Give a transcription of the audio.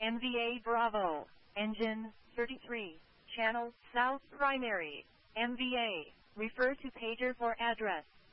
MVA Bravo. Engine 33. Channel South Primary. MVA. Refer to pager for address.